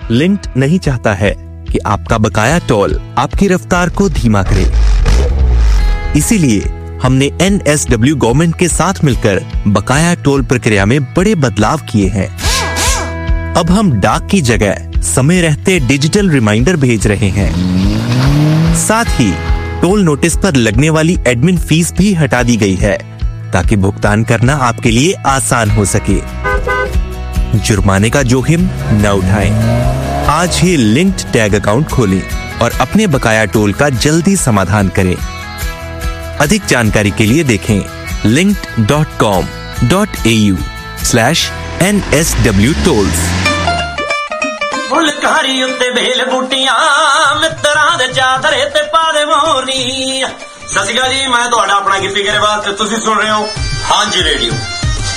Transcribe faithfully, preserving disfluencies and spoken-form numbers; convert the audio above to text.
Linked नहीं चाहता है कि आपका बकाया टोल आपकी रफ्तार को धीमा करे। इसीलिए हमने एन एस डब्ल्यू गवर्नमेंट के साथ मिलकर बकाया टोल प्रक्रिया में बड़े बदलाव किए हैं। अब हम डाक की जगह समय रहते डिजिटल रिमाइंडर भेज रहे हैं। साथ ही टोल नोटिस पर लगने वाली एडमिन फीस भी हटा दी गई है ताकि भुगतान करना आपके लिए आसान हो सके। जुर्माने का जोखिम न उठाएं। आज ही लिंक्ड टैग अकाउंट खोलें और अपने बकाया टोल का जल्दी समाधान करें। अधिक जानकारी के लिए देखें linked dot com dot A you slash N S W tolls. Phulkari उत्ते बेल बूटियां मित्तरां दे चादरे ते पा दे मोरनी। सत श्री अकाल जी, मैं तुहाडा अपना गिप्पी गरेवाल ते तुसीं सुन रहे हो हां जी रेडियो।